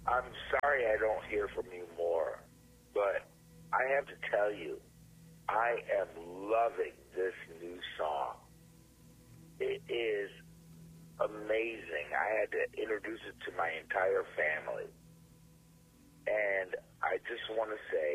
I'm sorry I don't hear from you more, but I have to tell you, I am loving this new song. It is amazing. I had to introduce it to my entire family. And I just want to say